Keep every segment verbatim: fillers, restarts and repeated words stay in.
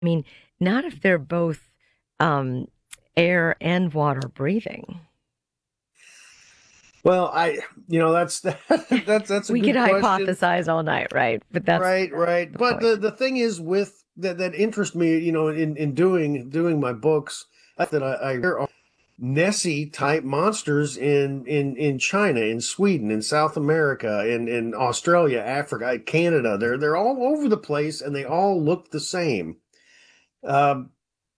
I mean, not if they're both um, air and water breathing. Well, I, you know, that's that's that's a We could good question. hypothesize all night, right? But that's Right, that's right. the But the point. the thing is with that that interests me, you know, in in doing doing my books that I, I hear are Nessie type monsters in in in China, in Sweden, in South America, in in Australia, Africa, Canada. They're they're all over the place, and they all look the same. Um,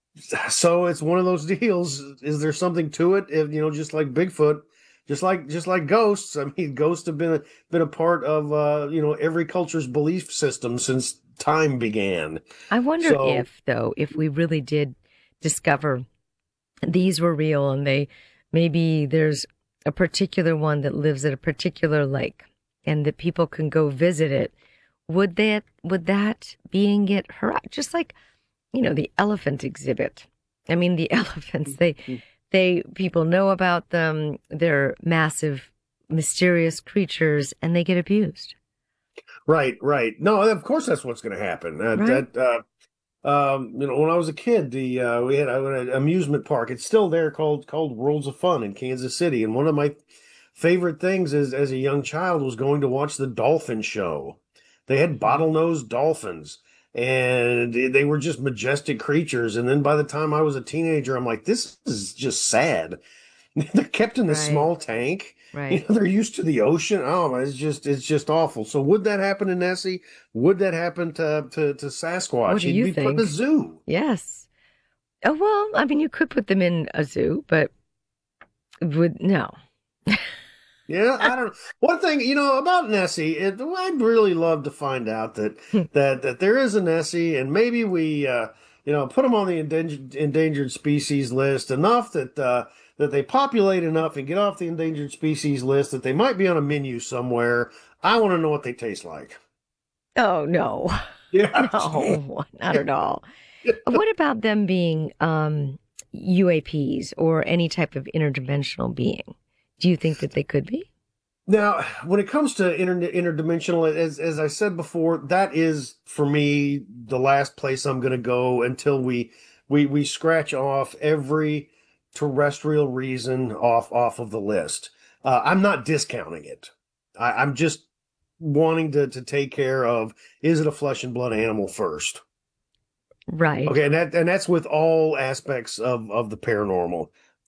so it's one of those deals. Is there something to it? If, you know, just like Bigfoot, just like just like ghosts. I mean, ghosts have been a, been a part of uh, you know, every culture's belief system since time began. I wonder So if, though, if we really did discover these were real and they maybe there's a particular one that lives at a particular lake and that people can go visit it, would that would that being get her just like, you know, the elephant exhibit. I mean, the elephants, they they people know about them. They're massive, mysterious creatures and they get abused, right, right. No, of course that's what's going to happen. That right? that uh, um, you know, when I was a kid, the uh, we had an amusement park. It's still there, called called Worlds of Fun in Kansas City. And one of my favorite things is, as a young child, was going to watch the dolphin show. They had Mhm. bottlenose dolphins, and they were just majestic creatures. And then by the time I was a teenager, I'm like, this is just sad. They're kept in this Right, small tank. You right. know, they're used to the ocean. Oh, it's just it's just awful. So would that happen to Nessie? Would that happen to to, to What Sasquatch? do He'd you be put in a think? zoo. Yes. Oh, well, I mean, you could put them in a zoo, but would no. Yeah, I don't know. One thing, you know, about Nessie, it, I'd really love to find out that that that there is a Nessie, and maybe we, uh, you know, put them on the endangered endangered species list enough that uh, that they populate enough and get off the endangered species list that they might be on a menu somewhere. I want to know what they taste like. Oh, no. Yeah. No, not at all. What about them being um, U A Ps or any type of interdimensional being? Do you think that they could be? Now, when it comes to inter interdimensional, as as I said before, that is for me the last place I'm going to go until we we we scratch off every terrestrial reason off off of the list. Uh, I'm not discounting it. I, I'm just wanting to to take care of, is it a flesh and blood animal first? Right. Okay, and that and that's with all aspects of of the paranormal.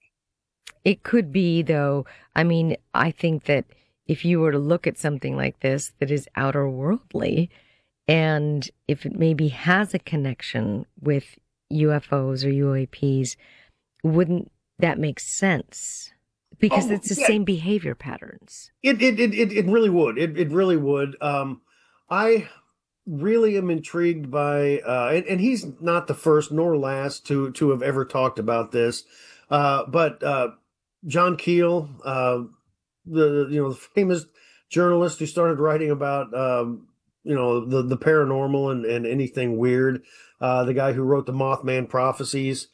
It could be, though. I mean, I think that if you were to look at something like this that is outer worldly, and if it maybe has a connection with U F Os or U A Ps, wouldn't that make sense? Because Oh, it's the yeah, same behavior patterns. it it it it, it really would. It it really would. Um, I really am intrigued by, uh, and, and he's not the first nor last to to have ever talked about this, uh, but uh, John Keel, uh, the you know, the famous journalist who started writing about, um, you know, the the paranormal and and anything weird, uh, the guy who wrote the Mothman prophecies.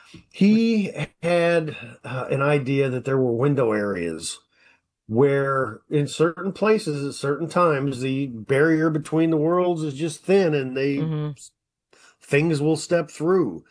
He had uh, an idea that there were window areas where in certain places at certain times the barrier between the worlds is just thin, and they Hmm. things will step through.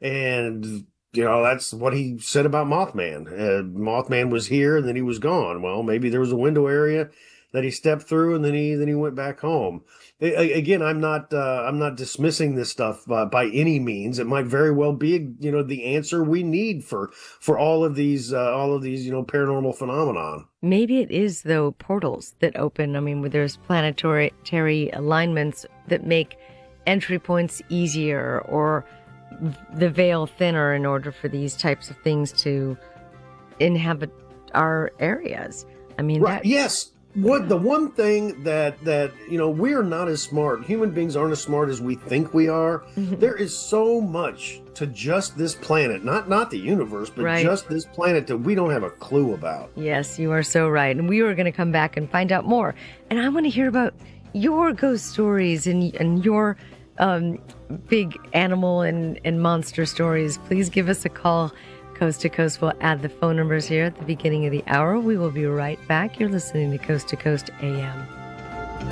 And you know, that's what he said about Mothman. Uh, Mothman was here and then he was gone. Well, maybe there was a window area that he stepped through, and then he then he went back home. A- Again, I'm not uh, I'm not dismissing this stuff uh, by any means. It might very well be, you know, the answer we need for for all of these uh, all of these, you know, paranormal phenomenon. Maybe it is, though, portals that open. I mean, where there's planetary alignments that make entry points easier or the veil thinner in order for these types of things to inhabit our areas. I mean, Right. that, Yes. What yeah. the one thing that that you know, we are not as smart. Human beings aren't as smart as we think we are. There is so much to just this planet, not not the universe, but Right. just this planet that we don't have a clue about. Yes, you are so right. And we were going to come back and find out more. And I want to hear about your ghost stories and and your um, big animal and, and monster stories. Please give us a call. Coast to Coast will add the phone numbers here at the beginning of the hour. We will be right back. You're listening to Coast to Coast A M.